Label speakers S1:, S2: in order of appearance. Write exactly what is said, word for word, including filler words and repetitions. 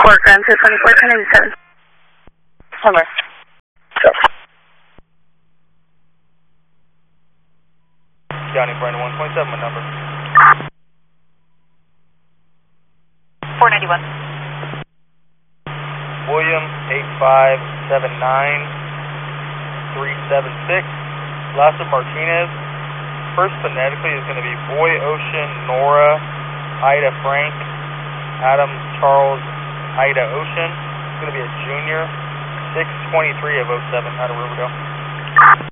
S1: four, ground two twenty-four, ten eighty-seven.
S2: Homer.
S3: Sure.
S4: Johnny Brandon one point seven, my number.
S2: four ninety-one.
S4: William eight five seven nine three seven six. Last of Martinez. First phonetically is going to be Boy Ocean Nora Ida Frank Adam Charles Ida Ocean. It's going to be a junior. six twenty-three of oh seven out of Riverdale.